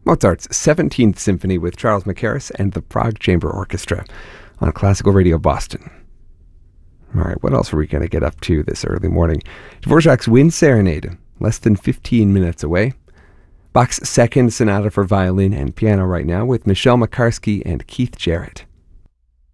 Mozart's 17th Symphony with Charles Mackerras and the Prague Chamber Orchestra on Classical Radio Boston. All right, what else are we going to get up to this early morning? Dvorak's Wind Serenade, less than 15 minutes away. Bach's Second Sonata for Violin and Piano right now with Michel Makarski and Keith Jarrett.